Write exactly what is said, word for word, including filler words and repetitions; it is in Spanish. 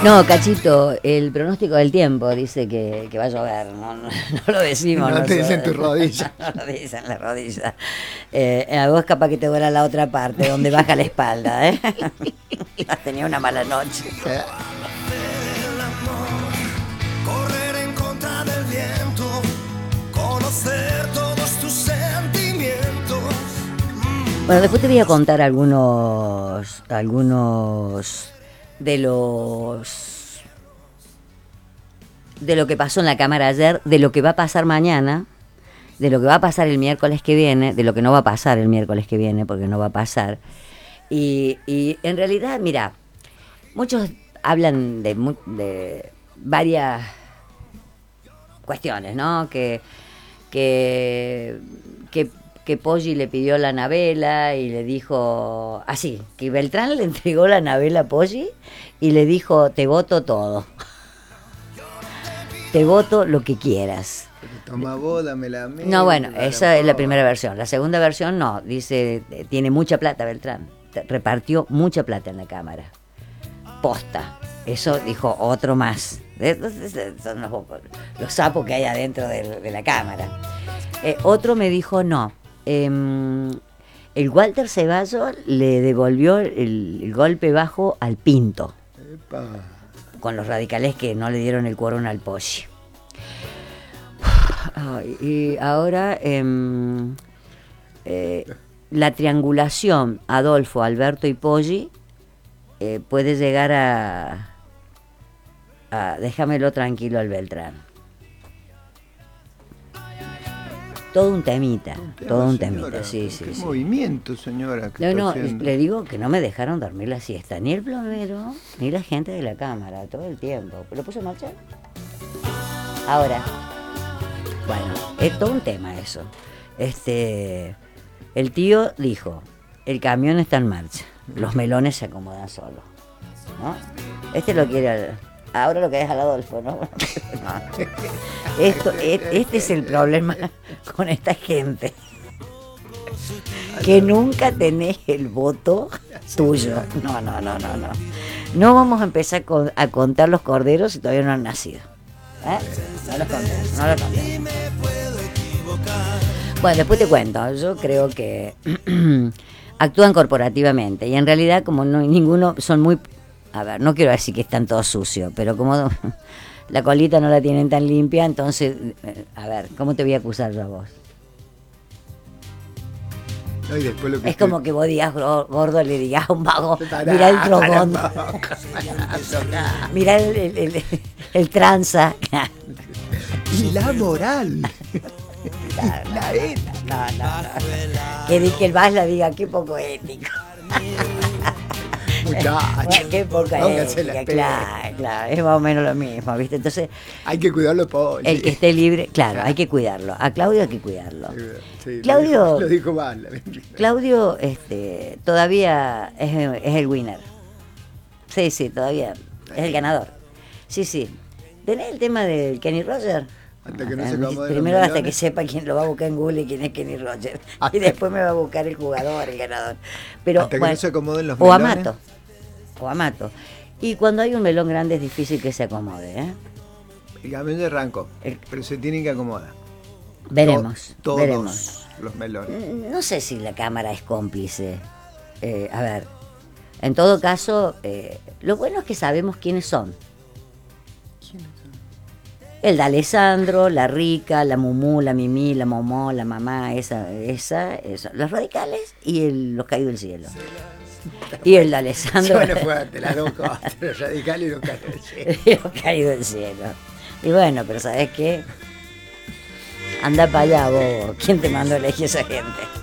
No, Cachito, el pronóstico del tiempo dice que, que va a llover, no, no, no lo decimos. No, no te dicen tus rodillas. No lo dicen las rodillas. Eh, a vos capaz que te duela la otra parte, donde baja la espalda, ¿eh? Has tenido una mala noche. Eh. Correr en contra del viento, conocer todos tus sentimientos. Bueno, después te voy a contar algunos, algunos de los, de lo que pasó en la Cámara ayer, de lo que va a pasar mañana, de lo que va a pasar el miércoles que viene, de lo que no va a pasar el miércoles que viene, porque no va a pasar. Y, y en realidad, mira, muchos hablan de, mu- de varias cuestiones, ¿no? Que, que, que, que Poggi le pidió la Anabela y le dijo, así, que Beltrán le entregó la Anabela a Poggi y le dijo, te voto todo. Te voto lo que quieras. Toma vos, dame la mía. No, bueno, esa es la primera versión. La segunda versión no, dice, eh, tiene mucha plata Beltrán. Te- Repartió mucha plata en la Cámara. Posta. Eso dijo otro más. Entonces, son los, los sapos que hay adentro de, de la Cámara. Eh, otro me dijo no. em, el Walter Ceballos le devolvió el, el golpe bajo al Pinto, Epa. con los radicales que no le dieron el quórum al Poggi. Ay, y ahora em, eh, la triangulación Adolfo, Alberto y Poggi eh, puede llegar a, a déjamelo tranquilo al Beltrán. Todo un temita, todo un temita, Señora, sí, sí, ¿qué sí. movimiento, señora? que No, está no, haciendo? le digo que no me dejaron dormir la siesta, ni el plomero, ni la gente de la Cámara, todo el tiempo. ¿Lo puse en marcha? Ahora, bueno, es todo un tema eso. Este, el tío dijo, el camión está en marcha, los melones se acomodan solos, ¿no? Este lo quiere, al- ahora lo querés al Adolfo, ¿no? No. Esto, e- este es el problema con esta gente. Que nunca tenés el voto tuyo. No, no, no, no, no. No vamos a empezar con- a contar los corderos si todavía no han nacido. ¿Eh? No los contemos, no los contemos. Bueno, después te cuento. Yo creo que actúan corporativamente y en realidad como no ninguno son muy, a ver, no quiero decir que están todos sucios, pero como la colita no la tienen tan limpia, entonces, eh, a ver, ¿cómo te voy a acusar yo a vos? No, y después lo que Es como que vos digas gor- gordo, le digas a un vago, Pará, mira el trogón, pará, mira el, el, el- el tranza. Y la moral. La ETA. No, no, no. Que, di- que el Vasla diga, qué poco ético. Muchacho. Qué poca Póngase la ética, pena. claro, claro, es más o menos lo mismo, ¿viste? Entonces, Hay que cuidarlo, Poggi. el que esté libre, claro, hay que cuidarlo. A Claudio hay que cuidarlo. Sí, Claudio- Lo dijo, lo dijo mal. Claudio este, todavía es, es el winner. Sí, sí, todavía es el ganador. Sí, sí. ¿Tenés el tema del Kenny Roger? Hasta que no Ah, se acomoden los primero hasta melones. que sepa quién lo va a buscar en Google y quién es Kenny Roger. Hasta Y después me va a buscar el jugador, el ganador. Pero, Hasta que bueno, no se acomoden los o melones. Amato. O Amato. Y cuando hay un melón grande es difícil que se acomode, ¿eh? El camión ya arrancó, El- pero se tienen que acomodar. Veremos, To- todos veremos. los melones. No sé si la Cámara es cómplice. Eh, a ver, en todo caso, eh, lo bueno es que sabemos quiénes son. El de Alessandro, la Rica, la Mumú, la Mimí, la Momó, la Mamá, esa, esa, esa. Los radicales y el, los caídos del cielo. Y el de Alessandro. Bueno, fuerte, las dos cosas, los radicales y los católicos. y los caídos del cielo. Y bueno, pero ¿sabes qué? Anda para allá vos. ¿Quién te mandó a elegir esa gente?